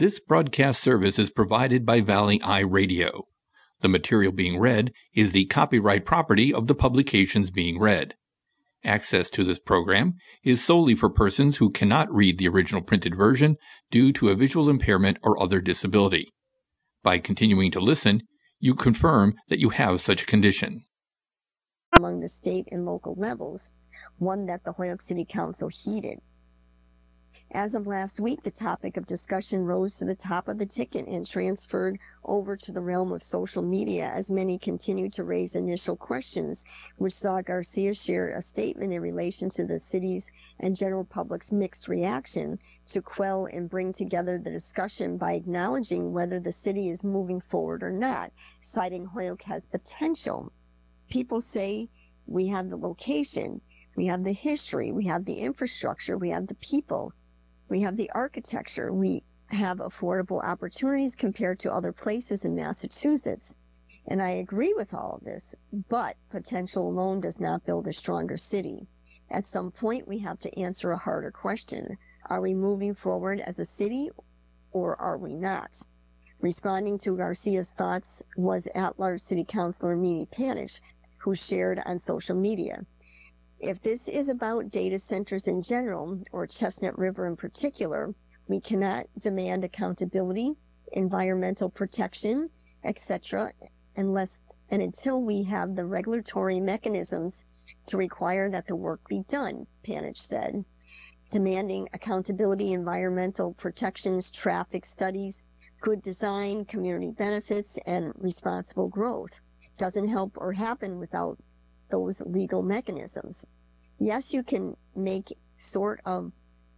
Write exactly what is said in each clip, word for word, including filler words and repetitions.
This broadcast service is provided by Valley Eye Radio. The material being read is the copyright property of the publications being read. Access to this program is solely for persons who cannot read the original printed version due to a visual impairment or other disability. By continuing to listen, you confirm that you have such a condition. Among the state and local levels, one that the Holyoke City Council heeded. As of last week, the topic of discussion rose to the top of the ticket and transferred over to the realm of social media as many continued to raise initial questions, which saw Garcia share a statement in relation to the city's and general public's mixed reaction to quell and bring together the discussion by acknowledging whether the city is moving forward or not, citing Holyoke has potential. People say we have the location, we have the history, we have the infrastructure, we have the people. We have the architecture. We have affordable opportunities compared to other places in Massachusetts. And I agree with all of this, but potential alone does not build a stronger city. At some point, we have to answer a harder question. Are we moving forward as a city or are we not? Responding to Garcia's thoughts was at-large city councilor Mimi Panish, who shared on social media. If this is about data centers in general, or Chestnut River in particular, we cannot demand accountability, environmental protection, et cetera, unless and until we have the regulatory mechanisms to require that the work be done, Panish said. Demanding accountability, environmental protections, traffic studies, good design, community benefits, and responsible growth doesn't help or happen without those legal mechanisms. Yes, you can make sort of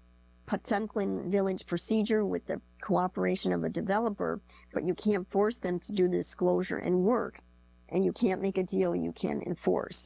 Potemkin Village procedure with the cooperation of a developer, but you can't force them to do the disclosure and work, and you can't make a deal you can enforce.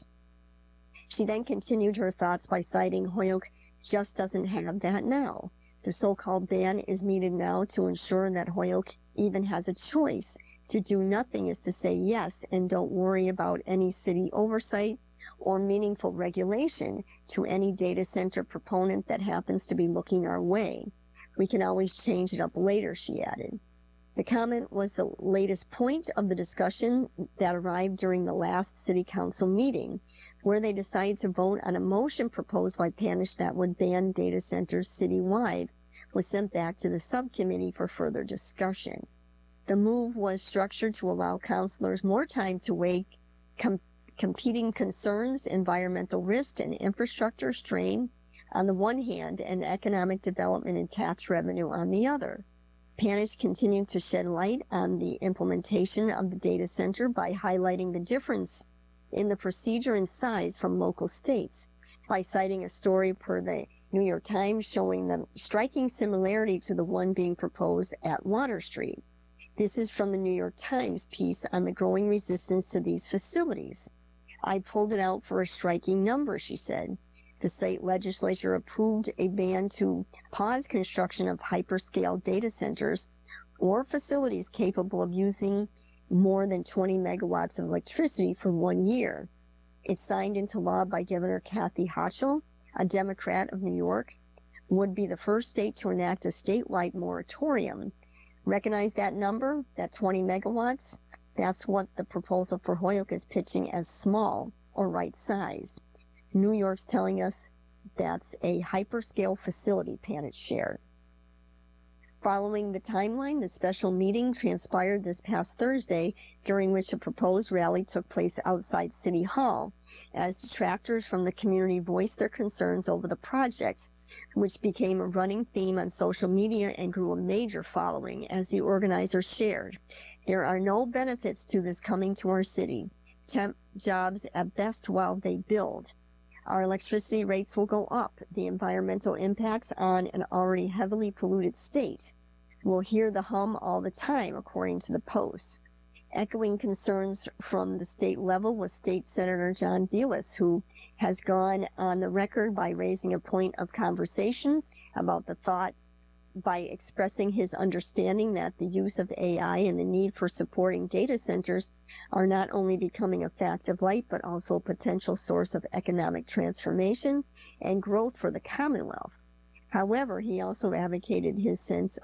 She then continued her thoughts by citing Holyoke just doesn't have that now. The so-called ban is needed now to ensure that Holyoke even has a choice. To do nothing is to say yes and don't worry about any city oversight or meaningful regulation to any data center proponent that happens to be looking our way. We can always change it up later, she added. The comment was the latest point of the discussion that arrived during the last city council meeting, where they decided to vote on a motion proposed by Panish that would ban data centers citywide, was sent back to the subcommittee for further discussion. The move was structured to allow councilors more time to weigh com- competing concerns, environmental risk, and infrastructure strain on the one hand, and economic development and tax revenue on the other. Panish continued to shed light on the implementation of the data center by highlighting the difference in the procedure and size from local states, by citing a story per the New York Times showing the striking similarity to the one being proposed at Water Street. This is from the New York Times piece on the growing resistance to these facilities. I pulled it out for a striking number, she said. The state legislature approved a ban to pause construction of hyperscale data centers or facilities capable of using more than twenty megawatts of electricity for one year. It's signed into law by Governor Kathy Hochul, a Democrat of New York, would be the first state to enact a statewide moratorium. Recognize that number, that twenty megawatts? That's what the proposal for Holyoke is pitching as small or right size. New York's telling us that's a hyperscale facility, Panish shared. Following the timeline, the special meeting transpired this past Thursday, during which a proposed rally took place outside City Hall, as detractors from the community voiced their concerns over the project, which became a running theme on social media and grew a major following, as the organizers shared. There are no benefits to this coming to our city. Temp jobs at best while they build. Our electricity rates will go up. The environmental impacts on an already heavily polluted state. We'll hear the hum all the time, according to the Post. Echoing concerns from the state level was State Senator John Vilas, who has gone on the record by raising a point of conversation about the thought by expressing his understanding that the use of A I and the need for supporting data centers are not only becoming a fact of life, but also a potential source of economic transformation and growth for the Commonwealth. However, he also advocated his sense